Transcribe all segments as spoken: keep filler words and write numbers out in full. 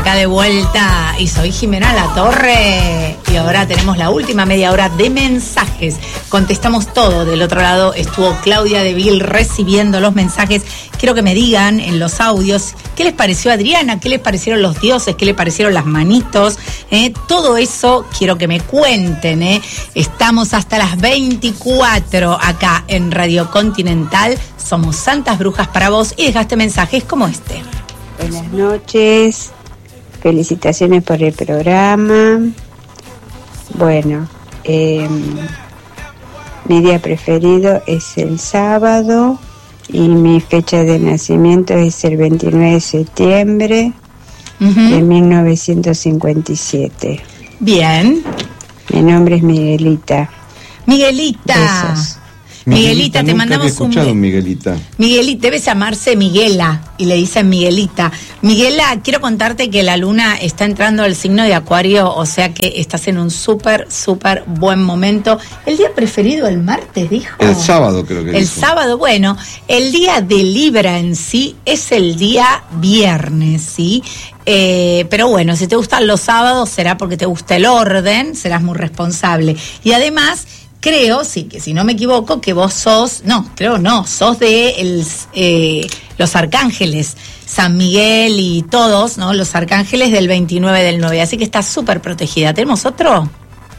acá de vuelta y soy Jimena Latorre y ahora tenemos la última media hora de mensajes. Contestamos todo. Del otro lado estuvo Claudia de Vil recibiendo los mensajes. Quiero que me digan en los audios qué les pareció a Adriana, qué les parecieron los dioses, qué les parecieron las manitos. ¿eh? Todo eso quiero que me cuenten. ¿eh? Estamos hasta las veinticuatro acá en Radio Continental. Somos Santas Brujas para vos y dejaste mensajes como este. Buenas noches, felicitaciones por el programa. Bueno, eh, mi día preferido es el sábado y mi fecha de nacimiento es el veintinueve de septiembre uh-huh. de mil novecientos cincuenta y siete. Bien. Mi nombre es Miguelita. Miguelita. Besos. Miguelita, te mandamos un... Miguelita. Miguelita, debe llamarse Miguela y le dicen Miguelita. Miguela, quiero contarte que la luna está entrando al signo de Acuario, o sea que estás en un súper, súper buen momento. ¿El día preferido el martes, dijo? El sábado creo que El dijo. sábado, bueno, el día de Libra en sí es el día viernes, ¿sí? Eh, pero bueno, si te gustan los sábados será porque te gusta el orden, serás muy responsable. Y además... Creo, sí, que si no me equivoco, que vos sos, no, creo no, sos de el, eh, los arcángeles, San Miguel y todos, ¿no? Los arcángeles del veintinueve del nueve, así que estás súper protegida. ¿Tenemos otro?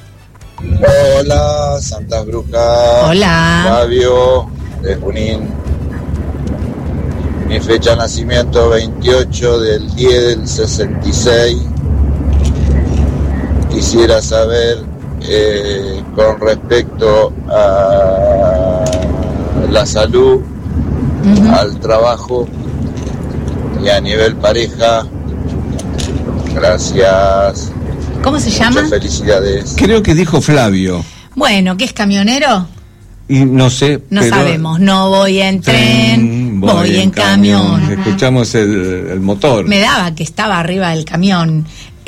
Hola, Santas Brujas. Hola. Fabio, de Junín. Mi fecha de nacimiento, veintiocho del diez del sesenta y seis. Quisiera saber... Eh, con respecto a la salud, uh-huh. al trabajo y a nivel pareja. Gracias. ¿Cómo se Muchas llama? Felicidades. Creo que dijo Flavio. Bueno, ¿qué es camionero? Y no sé. No pero... sabemos. No voy en tren, tren voy, voy en, en camión. camión. Escuchamos el, el motor. Me daba que estaba arriba del camión.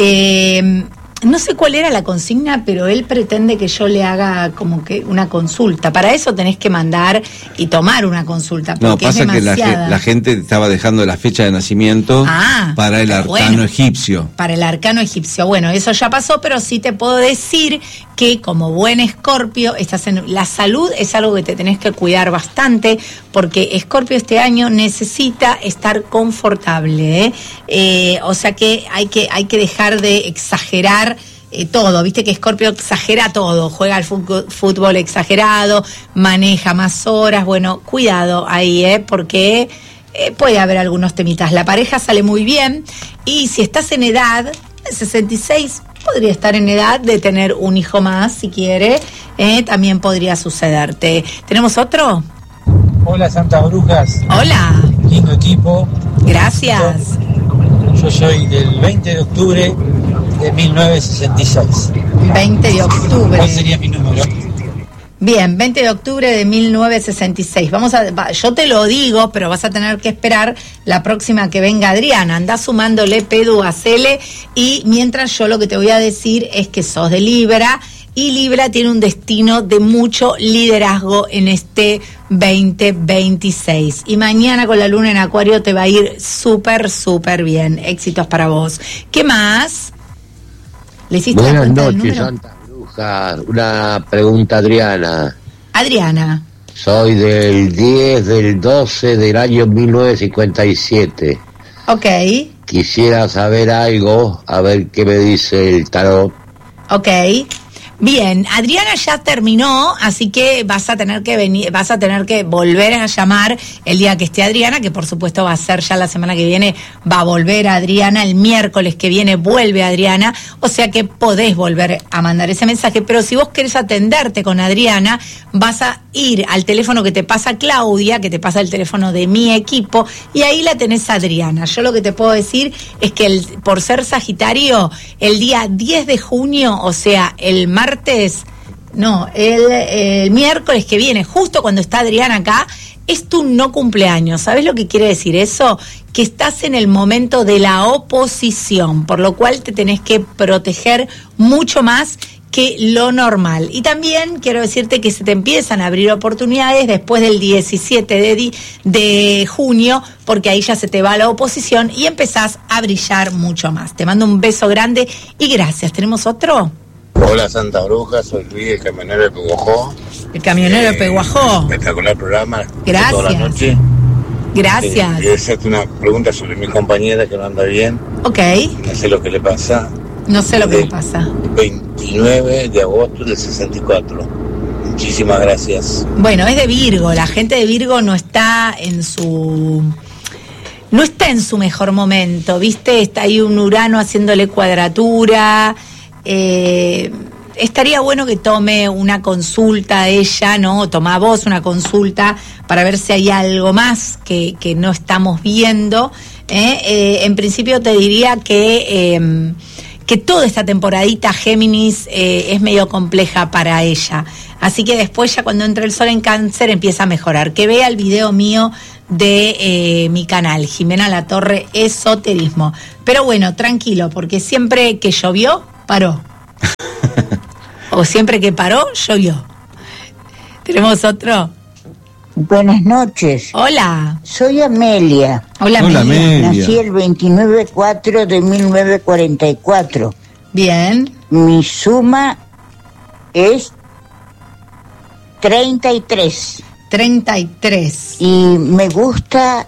Eh... No sé cuál era la consigna, pero él pretende que yo le haga como que una consulta. Para eso tenés que mandar y tomar una consulta. No, pasa que la, la gente estaba dejando la fecha de nacimiento ah, para el arcano bueno, egipcio. Para el arcano egipcio. Bueno, eso ya pasó, pero sí te puedo decir que como buen Escorpio, estás en la salud es algo que te tenés que cuidar bastante, porque Escorpio este año necesita estar confortable. ¿eh? Eh, o sea que hay que hay que dejar de exagerar Eh, todo, viste que Escorpio exagera todo, juega al fútbol, fútbol exagerado, maneja más horas, bueno, cuidado ahí, eh, porque eh, puede haber algunos temitas. La pareja sale muy bien y si estás en edad, sesenta y seis, podría estar en edad de tener un hijo más, si quiere, eh, también podría sucederte. ¿Tenemos otro? Hola, Santas Brujas. Hola. Lindo equipo. Gracias. Yo soy del veinte de octubre de mil novecientos sesenta y seis. veinte de octubre. ¿Cuál sería mi número? Bien, veinte de octubre de mil novecientos sesenta y seis. Vamos a, va, yo te lo digo, pero vas a tener que esperar la próxima que venga Adriana. Andá sumándole Pedu a Cele y mientras yo lo que te voy a decir es que sos de Libra y Libra tiene un destino de mucho liderazgo en este veinte veintiséis. Y mañana con la luna en Acuario te va a ir súper, súper bien. Éxitos para vos. ¿Qué más? ¿Le hiciste Buenas la cuenta noches, Santa Bruja. Una pregunta, Adriana. Adriana. Soy del diez del doce del año mil novecientos cincuenta y siete. Ok. Quisiera saber algo, a ver qué me dice el tarot. Ok. Bien, Adriana ya terminó, así que vas a tener que venir, vas a tener que volver a llamar el día que esté Adriana, que por supuesto va a ser ya la semana que viene, va a volver Adriana, el miércoles que viene vuelve Adriana, o sea que podés volver a mandar ese mensaje, pero si vos querés atenderte con Adriana, vas a ir al teléfono que te pasa Claudia, que te pasa el teléfono de mi equipo, y ahí la tenés a Adriana. Yo lo que te puedo decir es que el, por ser Sagitario, el día diez de junio, o sea, el martes, Martes, no, el, el miércoles que viene, justo cuando está Adriana acá, es tu no cumpleaños. ¿Sabes lo que quiere decir eso? Que estás en el momento de la oposición, por lo cual te tenés que proteger mucho más que lo normal. Y también quiero decirte que se te empiezan a abrir oportunidades después del diecisiete de, di- de junio, porque ahí ya se te va la oposición y empezás a brillar mucho más. Te mando un beso grande y gracias. ¿Tenemos otro? Hola Santa Bruja, soy Luis, el camionero de Peguajó. El camionero de Peguajó. Espectacular programa. Gracias. Toda la noche. Gracias. Eh, quería hacerte una pregunta sobre mi compañera que no anda bien. Ok. No sé lo que le pasa. No sé lo que le pasa. veintinueve de agosto del sesenta y cuatro. Muchísimas gracias. Bueno, es de Virgo. La gente de Virgo no está en su... No está en su mejor momento, ¿viste? Está ahí un Urano haciéndole cuadratura. Eh, estaría bueno que tome una consulta ella, ¿no? Toma vos una consulta para ver si hay algo más que, que no estamos viendo. ¿eh? Eh, en principio te diría que... Eh, que toda esta temporadita Géminis eh, es medio compleja para ella. Así que después ya cuando entre el sol en Cáncer empieza a mejorar. Que vea el video mío de eh, mi canal, Jimena Latorre Esoterismo. Pero bueno, tranquilo, porque siempre que llovió, paró. O siempre que paró, llovió. ¿Tenemos otro? Buenas noches. Hola. Soy Amelia. Hola, Hola, Amelia. Amelia. Nací el veintinueve de cuatro de mil novecientos cuarenta y cuatro. Bien. Mi suma es treinta y tres. treinta y tres. Y me gusta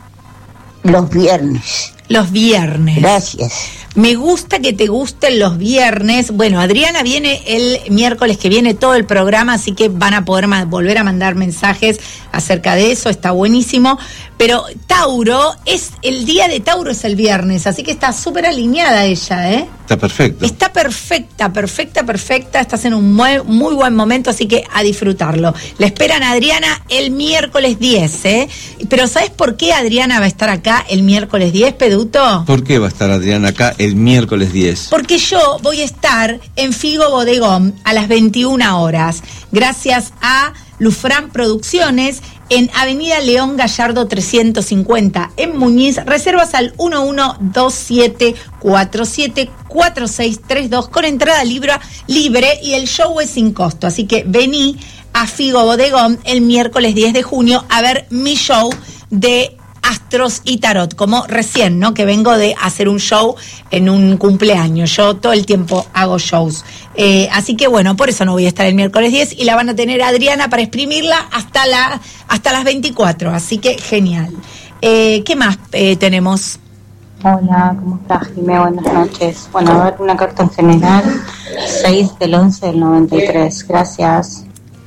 los viernes. Los viernes. Gracias. Me gusta que te gusten los viernes. Bueno, Adriana viene el miércoles que viene todo el programa, así que van a poder ma- volver a mandar mensajes acerca de eso, está buenísimo. Pero Tauro, es el día de Tauro es el viernes, así que está súper alineada ella, ¿eh? Está perfecto. Está perfecta, perfecta, perfecta. Estás en un muy, muy buen momento, así que a disfrutarlo. La esperan a Adriana el miércoles diez, ¿eh? Pero ¿sabes por qué Adriana va a estar acá el miércoles diez, Peduto? ¿Por qué va a estar Adriana acá el miércoles diez? Porque yo voy a estar en Figo Bodegón a las veintiuna horas, gracias a Lufrán Producciones, en Avenida León Gallardo trescientos cincuenta, en Muñiz. Reservas al uno uno dos siete cuatro siete cuatro seis tres dos con entrada libre, libre y el show es sin costo. Así que vení a Figo Bodegón el miércoles diez de junio a ver mi show de Astros y Tarot, como recién, ¿no? Que vengo de hacer un show en un cumpleaños. Yo todo el tiempo hago shows. Eh, así que bueno, por eso no voy a estar el miércoles diez y la van a tener a Adriana para exprimirla hasta, la, hasta las veinticuatro. Así que genial. Eh, ¿Qué más eh, tenemos? Hola, ¿cómo estás, Jimé? Buenas noches. Bueno, a ver, una carta en general. seis del once del noventa y tres. Gracias.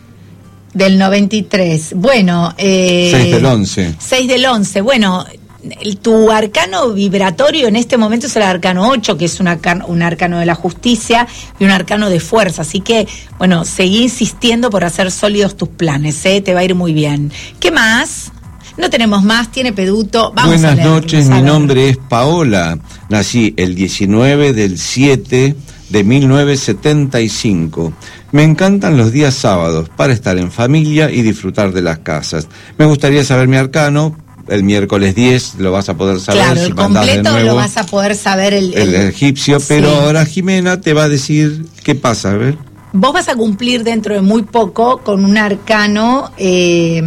Del noventa y tres. Bueno. Eh, seis del once. seis del once. Bueno, el, tu arcano vibratorio en este momento es el arcano ocho, que es un arcano, un arcano de la justicia y un arcano de fuerza. Así que, bueno, seguí insistiendo por hacer sólidos tus planes, ¿eh? Te va a ir muy bien. ¿Qué más? No tenemos más, tiene Peduto. Vamos Buenas a leer, noches, a mi ver. nombre es Paola. Nací el diecinueve del siete de mil novecientos setenta y cinco. Me encantan los días sábados para estar en familia y disfrutar de las casas. Me gustaría saber mi arcano. El miércoles diez lo vas a poder saber. Claro, si el mandás de completo nuevo lo vas a poder saber el, el, el- egipcio, sí. pero ahora Jimena te va a decir qué pasa, a ver. Vos vas a cumplir dentro de muy poco con un arcano eh,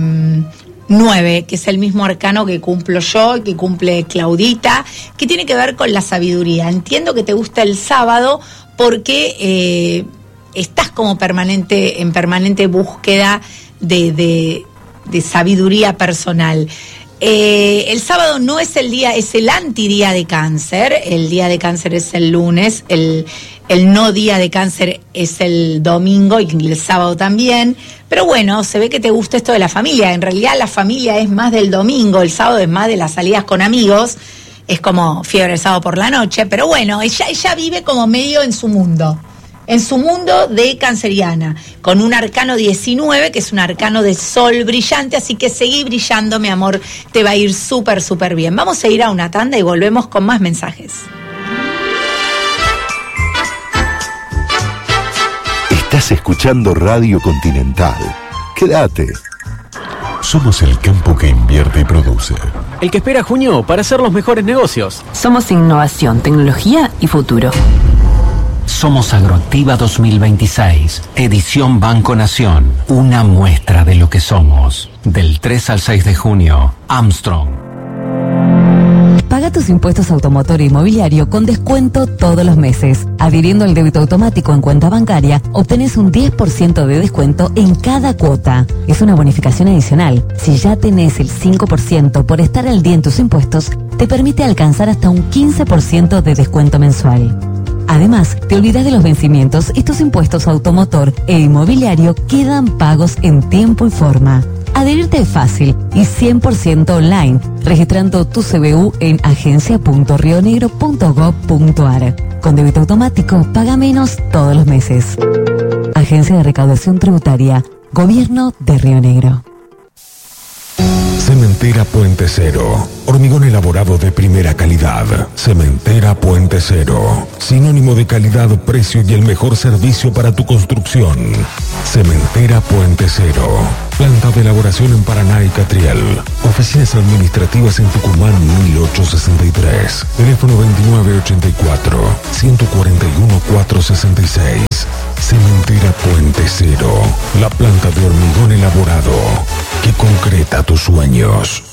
nueve, que es el mismo arcano que cumplo yo, que cumple Claudita, que tiene que ver con la sabiduría. Entiendo que te gusta el sábado porque eh, estás como permanente, en permanente búsqueda de, de, de sabiduría personal. Eh, el sábado no es el día, es el antidía de Cáncer. El día de Cáncer es el lunes, el, el no día de Cáncer es el domingo y el sábado también. Pero bueno, se ve que te gusta esto de la familia. En realidad la familia es más del domingo, el sábado es más de las salidas con amigos. Es como fiebre el sábado por la noche. Pero bueno, ella, ella vive como medio en su mundo. En su mundo de canceriana, con un arcano diecinueve, que es un arcano de sol brillante, así que seguí brillando, mi amor, te va a ir súper, súper bien. Vamos a ir a una tanda y volvemos con más mensajes. Estás escuchando Radio Continental. Quédate. Somos el campo que invierte y produce. El que espera junio para hacer los mejores negocios. Somos innovación, tecnología y futuro. Somos Agroactiva dos mil veintiséis, edición Banco Nación, una muestra de lo que somos. Del tres al seis de junio, Armstrong. Paga tus impuestos automotor e inmobiliario con descuento todos los meses. Adhiriendo al débito automático en cuenta bancaria, obtenés un diez por ciento de descuento en cada cuota. Es una bonificación adicional. Si ya tenés el cinco por ciento por estar al día en tus impuestos, te permite alcanzar hasta un quince por ciento de descuento mensual. Además, te olvidas de los vencimientos y tus impuestos automotor e inmobiliario quedan pagos en tiempo y forma. Adherirte es fácil y cien por ciento online, registrando tu C B U en agencia punto rionegro punto gob punto ar. Con débito automático, paga menos todos los meses. Agencia de Recaudación Tributaria, Gobierno de Río Negro. Cementera Puente Cero. Hormigón elaborado de primera calidad. Cementera Puente Cero. Sinónimo de calidad, precio y el mejor servicio para tu construcción. Cementera Puente Cero. Planta de elaboración en Paraná y Catriel. Oficinas administrativas en Tucumán mil ochocientos sesenta y tres. Teléfono veintinueve ochenta y cuatro, ciento cuarenta y uno, cuatrocientos sesenta y seis. Cementera Puente Cero. La planta de hormigón elaborado que concreta tus sueños.